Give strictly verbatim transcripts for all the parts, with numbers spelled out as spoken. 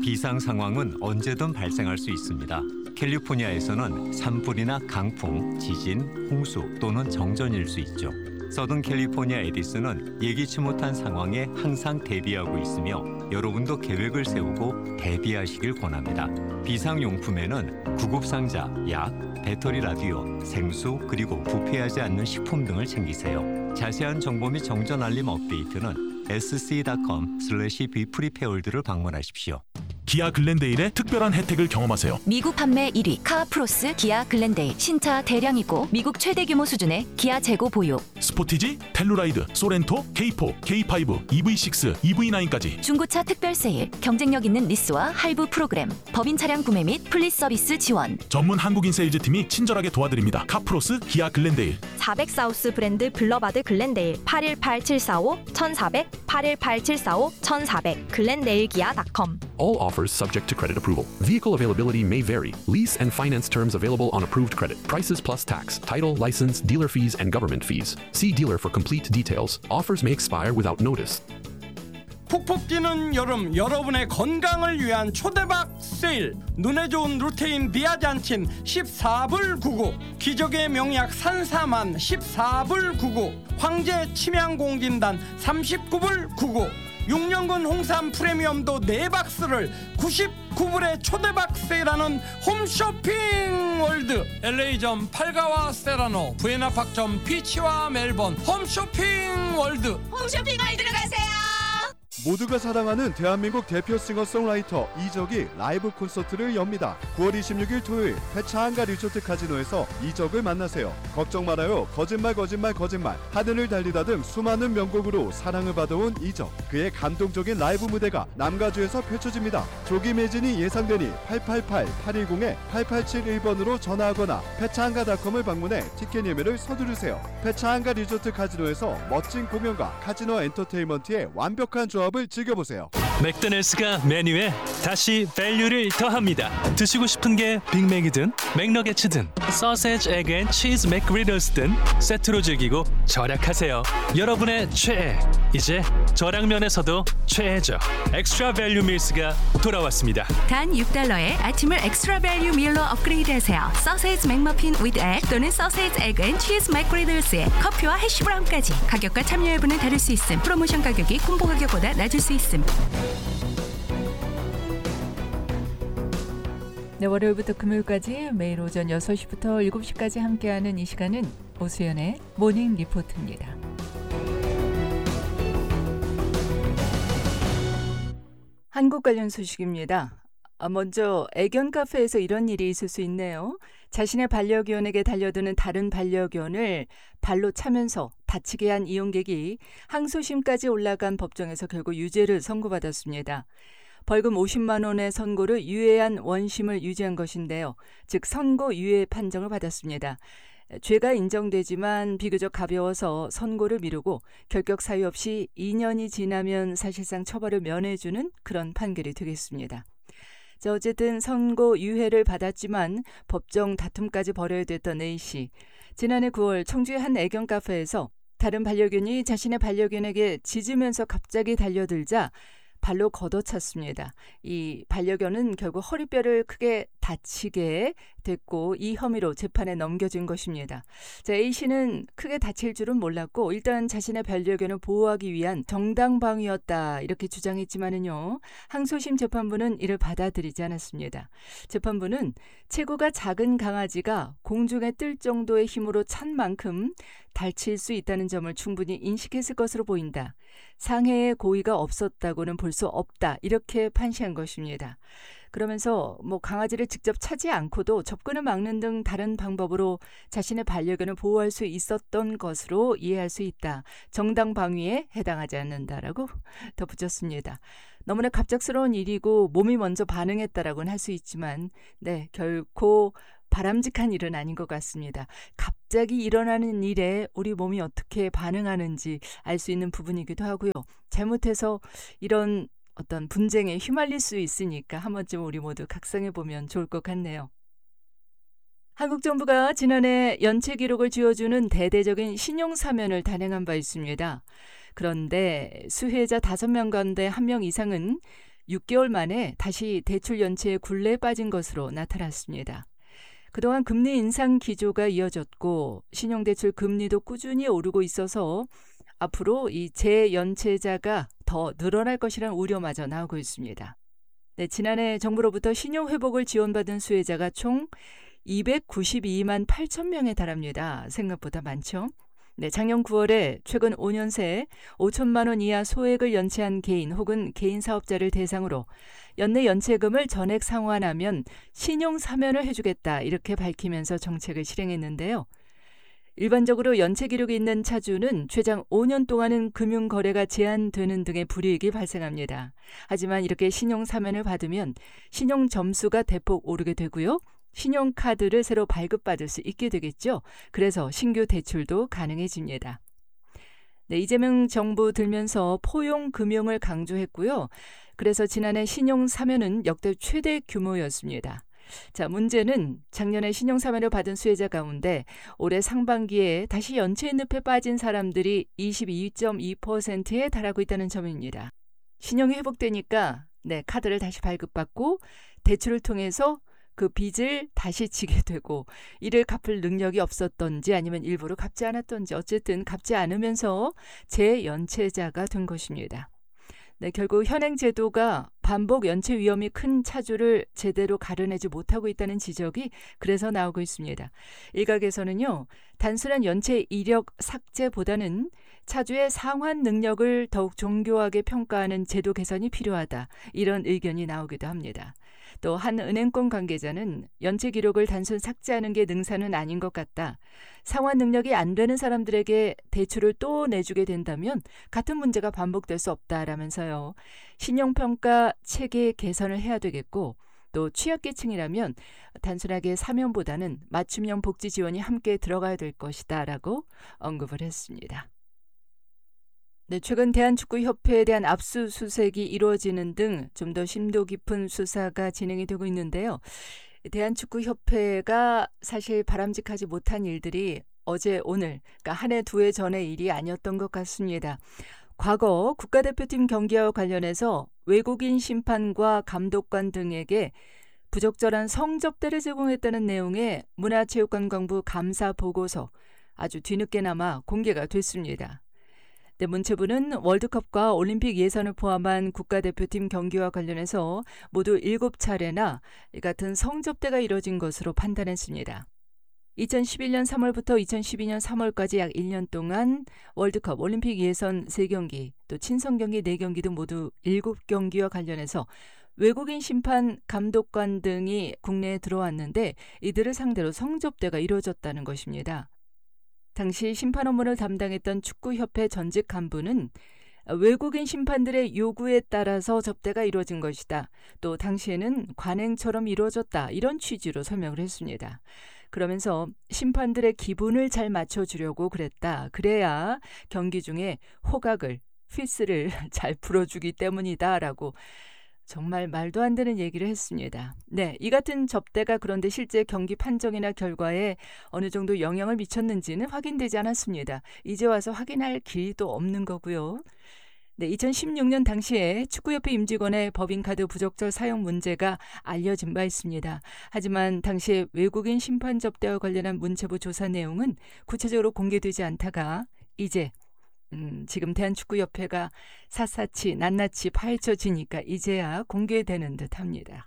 비상 상황은 언제든 발생할 수 있습니다. 캘리포니아에서는 산불이나 강풍, 지진, 홍수 또는 정전일 수 있죠. 서든 캘리포니아 에디슨은 예기치 못한 상황에 항상 대비하고 있으며 여러분도 계획을 세우고 대비하시길 권합니다. 비상용품에는 구급상자, 약, 배터리 라디오, 생수, 그리고 부패하지 않는 식품 등을 챙기세요. 자세한 정보 및 정전 알림 업데이트는 에스씨 닷컴 슬래시 비프리페어월드를 방문하십시오. 기아 글렌데일의 특별한 혜택을 경험하세요. 미국 판매 일 위 카프로스 기아 글렌데일. 신차 대량이고 미국 최대 규모 수준의 기아 재고 보유. 스포티지, 텔루라이드, 소렌토, 케이포, 케이파이브, 이브이식스, 이브이나인까지 중고차 특별 세일, 경쟁력 있는 리스와 할부 프로그램, 법인 차량 구매 및 플리스 서비스 지원. 전문 한국인 세일즈팀이 친절하게 도와드립니다. 카프로스 기아 글렌데일. 사백 사우스 브랜드 블러바드 글렌데일. 팔일팔 칠사오 천사백 팔일팔 칠사오 천사백 글렌데일 기아 닷컴. All offers subject to credit approval. Vehicle availability may vary. Lease and finance terms available on approved credit. Prices plus tax, title, license, dealer fees, and government fees. See dealer for complete details. Offers may expire without notice. 푹푹 뛰는 여름, 여러분의 건강을 위한 초대박 세일. 눈에 좋은 루테인 비아잔틴 십사 불 구십구, 기적의 명약 산사만 십사 불 구십구, 황제 침향공진단 삼십구 불 구십구, 육 년근 홍삼 프리미엄도 네 박스를 구십구 불에 초대박 세일하는 홈쇼핑 월드. 엘에이점 팔가와 세라노, 부에나팍점 피치와 멜번. 홈쇼핑 월드. 홈쇼핑 월드로 가세요. 모두가 사랑하는 대한민국 대표 싱어송라이터 이적이 라이브 콘서트를 엽니다. 구월 이십육일 토요일 페차한가 리조트 카지노에서 이적을 만나세요. 걱정 말아요. 거짓말 거짓말 거짓말. 하늘을 달리다 등 수많은 명곡으로 사랑을 받아온 이적. 그의 감동적인 라이브 무대가 남가주에서 펼쳐집니다. 조기 매진이 예상되니 팔팔팔 팔일공 팔팔칠일 번으로 전화하거나 페차한가 닷컴을 방문해 티켓 예매를 서두르세요. 페차한가 리조트 카지노에서 멋진 공연과 카지노 엔터테인먼트의 완벽한 조합 을 즐겨보세요. 맥도날드가 메뉴에 다시 밸류를 더합니다. 드시고 싶은 게 빅맥이든 맥너게츠든 소세지, 에그 앤 치즈 맥그리들스든 세트로 즐기고 절약하세요. 여러분의 최애, 이제 저량면에서도 최애죠. 엑스트라 밸류 밀스가 돌아왔습니다. 단 육 달러에 아침을 엑스트라 밸류 밀로 업그레이드하세요. 소세지 맥머핀 with egg 또는 소세지, 에그 앤 치즈 맥그리들스에 커피와 해시브라운까지. 가격과 참여 여부는 다를 수 있음. 프로모션 가격이 콤보 가격보다 낮을 수 있음. 네, 월요일부터 금요일까지 매일 오전 여섯 시부터 일곱 시까지 함께하는 이 시간은 오수연의 모닝 리포트입니다. 한국 관련 소식입니다. 먼저 애견 카페에서 이런 일이 있을 수 있네요. 자신의 반려견에게 달려드는 다른 반려견을 발로 차면서 다치게 한 이용객이 항소심까지 올라간 법정에서 결국 유죄를 선고받았습니다. 벌금 오십만 원의 선고를 유예한 원심을 유지한 것인데요. 즉 선고 유예 판정을 받았습니다. 죄가 인정되지만 비교적 가벼워서 선고를 미루고 결격 사유 없이 이 년이 지나면 사실상 처벌을 면해주는 그런 판결이 되겠습니다. 자, 어쨌든 선고 유예를 받았지만 법정 다툼까지 벌여야 됐던 A씨. 지난해 구월 청주의 한 애견 카페에서 다른 반려견이 자신의 반려견에게 짖으면서 갑자기 달려들자 발로 걷어찼습니다. 이 반려견은 결국 허리뼈를 크게 다치게 됐고 이 혐의로 재판에 넘겨진 것입니다. 자, A씨는 크게 다칠 줄은 몰랐고 일단 자신의 반려견을 보호하기 위한 정당방위였다 이렇게 주장했지만은요. 항소심 재판부는 이를 받아들이지 않았습니다. 재판부는 체구가 작은 강아지가 공중에 뜰 정도의 힘으로 찬 만큼 다칠 수 있다는 점을 충분히 인식했을 것으로 보인다. 상해의 고의가 없었다고는 볼 수 없다. 이렇게 판시한 것입니다. 그러면서 뭐 강아지를 직접 차지 않고도 접근을 막는 등 다른 방법으로 자신의 반려견을 보호할 수 있었던 것으로 이해할 수 있다. 정당 방위에 해당하지 않는다라고 덧붙였습니다. 너무나 갑작스러운 일이고 몸이 먼저 반응했다라고는 할 수 있지만 네, 결코 바람직한 일은 아닌 것 같습니다. 갑자기 일어나는 일에 우리 몸이 어떻게 반응하는지 알 수 있는 부분이기도 하고요. 잘못해서 이런 어떤 분쟁에 휘말릴 수 있으니까 한 번쯤 우리 모두 각성해보면 좋을 것 같네요. 한국 정부가 지난해 연체 기록을 쥐어주는 대대적인 신용사면을 단행한 바 있습니다. 그런데 수혜자 다섯 명 가운데 한 명 이상은 육 개월 만에 다시 대출 연체의 굴레에 빠진 것으로 나타났습니다. 그동안 금리 인상 기조가 이어졌고 신용대출 금리도 꾸준히 오르고 있어서 앞으로 이 재연체자가 더 늘어날 것이라는 우려마저 나오고 있습니다. 네, 지난해 정부로부터 신용회복을 지원받은 수혜자가 총 이백구십이만 팔천 명에 달합니다. 생각보다 많죠? 네, 작년 구월에 최근 오 년 새 오천만 원 이하 소액을 연체한 개인 혹은 개인 사업자를 대상으로 연내 연체금을 전액 상환하면 신용 사면을 해주겠다 이렇게 밝히면서 정책을 실행했는데요. 일반적으로 연체 기록이 있는 차주는 최장 오 년 동안은 금융거래가 제한되는 등의 불이익이 발생합니다. 하지만 이렇게 신용 사면을 받으면 신용 점수가 대폭 오르게 되고요. 신용카드를 새로 발급받을 수 있게 되겠죠. 그래서 신규 대출도 가능해집니다. 네, 이재명 정부 들면서 포용 금융을 강조했고요. 그래서 지난해 신용 사면은 역대 최대 규모였습니다. 자, 문제는 작년에 신용 사면을 받은 수혜자 가운데 올해 상반기에 다시 연체의 늪에 빠진 사람들이 이십이 점 이 퍼센트에 달하고 있다는 점입니다. 신용이 회복되니까 네, 카드를 다시 발급받고 대출을 통해서 그 빚을 다시 지게 되고 이를 갚을 능력이 없었던지 아니면 일부러 갚지 않았던지 어쨌든 갚지 않으면서 재연체자가 된 것입니다. 네, 결국 현행 제도가 반복 연체 위험이 큰 차주를 제대로 가려내지 못하고 있다는 지적이 그래서 나오고 있습니다. 일각에서는요, 단순한 연체 이력 삭제보다는 차주의 상환 능력을 더욱 정교하게 평가하는 제도 개선이 필요하다 이런 의견이 나오기도 합니다. 또 한 은행권 관계자는 연체 기록을 단순 삭제하는 게 능사는 아닌 것 같다. 상환 능력이 안 되는 사람들에게 대출을 또 내주게 된다면 같은 문제가 반복될 수 없다라면서요. 신용평가 체계 개선을 해야 되겠고 또 취약계층이라면 단순하게 사면보다는 맞춤형 복지 지원이 함께 들어가야 될 것이다 라고 언급을 했습니다. 네, 최근 대한축구협회에 대한 압수수색이 이루어지는 등 좀 더 심도 깊은 수사가 진행이 되고 있는데요. 대한축구협회가 사실 바람직하지 못한 일들이 어제 오늘, 그러니까 한 해 두 해 전의 일이 아니었던 것 같습니다. 과거 국가대표팀 경기와 관련해서 외국인 심판과 감독관 등에게 부적절한 성접대를 제공했다는 내용의 문화체육관광부 감사 보고서 아주 뒤늦게나마 공개가 됐습니다. 네, 문체부는 월드컵과 올림픽 예선을 포함한 국가대표팀 경기와 관련해서 모두 일곱 차례나 이 같은 성접대가 이뤄진 것으로 판단했습니다. 이천십일 년 삼월부터 이천십이 년 삼월까지 약 일 년 동안 월드컵, 올림픽 예선 세 경기, 또 친선 경기 네 경기 등 모두 일곱 경기와 관련해서 외국인 심판, 감독관 등이 국내에 들어왔는데 이들을 상대로 성접대가 이루어졌다는 것입니다. 당시 심판 업무를 담당했던 축구협회 전직 간부는 외국인 심판들의 요구에 따라서 접대가 이루어진 것이다. 또 당시에는 관행처럼 이루어졌다. 이런 취지로 설명을 했습니다. 그러면서 심판들의 기분을 잘 맞춰주려고 그랬다. 그래야 경기 중에 호각을, 피스를 잘 풀어주기 때문이다라고 정말 말도 안 되는 얘기를 했습니다. 네, 이 같은 접대가 그런데 실제 경기 판정이나 결과에 어느 정도 영향을 미쳤는지는 확인되지 않았습니다. 이제 와서 확인할 길도 없는 거고요. 네, 이천십육 년 당시에 축구협회 임직원의 법인카드 부적절 사용 문제가 알려진 바 있습니다. 하지만 당시에 외국인 심판 접대와 관련한 문체부 조사 내용은 구체적으로 공개되지 않다가 이제 음, 지금 대한축구협회가 샅샅이 낱낱이 파헤쳐지니까 이제야 공개되는 듯합니다.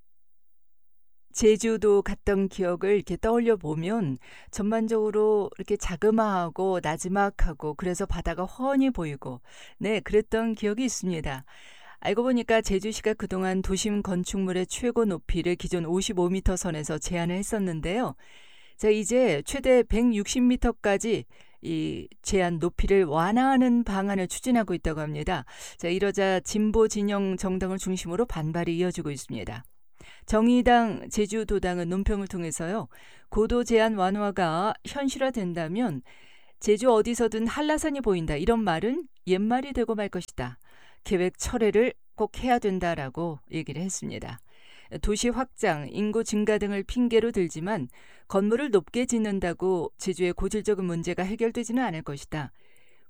제주도 갔던 기억을 이렇게 떠올려 보면 전반적으로 이렇게 자그마하고 나지막하고 그래서 바다가 훤히 보이고 네, 그랬던 기억이 있습니다. 알고 보니까 제주시가 그동안 도심 건축물의 최고 높이를 기존 오십오 미터 선에서 제한을 했었는데요. 자, 이제 최대 백육십 미터까지 이 제한 높이를 완화하는 방안을 추진하고 있다고 합니다. 자, 이러자 진보 진영 정당을 중심으로 반발이 이어지고 있습니다. 정의당, 제주도당은 논평을 통해서요. 고도 제한 완화가 현실화된다면 제주 어디서든 한라산이 보인다. 이런 말은 옛말이 되고 말 것이다. 계획 철회를 꼭 해야 된다라고 얘기를 했습니다. 도시 확장, 인구 증가 등을 핑계로 들지만 건물을 높게 짓는다고 제주의 고질적인 문제가 해결되지는 않을 것이다.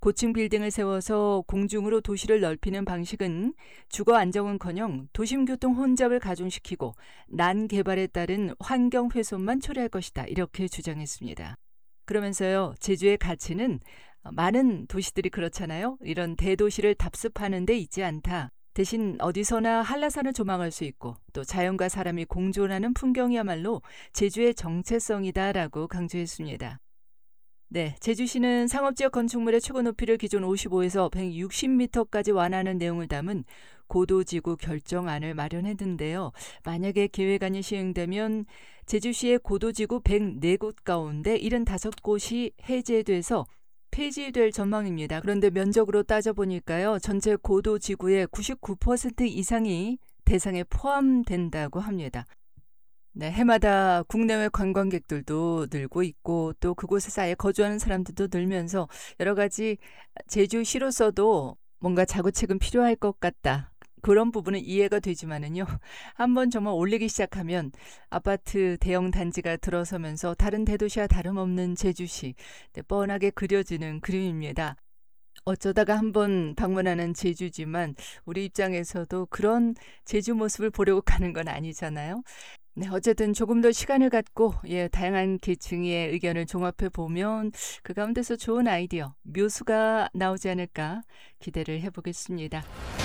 고층 빌딩을 세워서 공중으로 도시를 넓히는 방식은 주거 안정은커녕 도심 교통 혼잡을 가중시키고 난개발에 따른 환경 훼손만 초래할 것이다. 이렇게 주장했습니다. 그러면서요, 제주의 가치는 많은 도시들이 그렇잖아요. 이런 대도시를 답습하는 데 있지 않다. 대신 어디서나 한라산을 조망할 수 있고 또 자연과 사람이 공존하는 풍경이야말로 제주의 정체성이다라고 강조했습니다. 네, 제주시는 상업지역 건축물의 최고 높이를 기존 오십오에서 백육십 미터까지 완화하는 내용을 담은 고도지구 결정안을 마련했는데요. 만약에 계획안이 시행되면 제주시의 고도지구 백사 곳 가운데 칠십오 곳이 해제돼서 폐지될 전망입니다. 그런데 면적으로 따져보니까요, 전체 고도지구의 구십구 퍼센트 이상이 대상에 포함된다고 합니다. 네, 해마다 국내외 관광객들도 늘고 있고 또 그곳에서 아예 거주하는 사람들도 늘면서 여러 가지 제주시로서도 뭔가 자구책은 필요할 것 같다. 그런 부분은 이해가 되지만은요. 한번 정말 올리기 시작하면 아파트 대형 단지가 들어서면서 다른 대도시와 다름없는 제주시, 네, 뻔하게 그려지는 그림입니다. 어쩌다가 한번 방문하는 제주지만 우리 입장에서도 그런 제주 모습을 보려고 가는 건 아니잖아요. 네, 어쨌든 조금 더 시간을 갖고 예, 다양한 계층의 의견을 종합해 보면 그 가운데서 좋은 아이디어, 묘수가 나오지 않을까 기대를 해보겠습니다.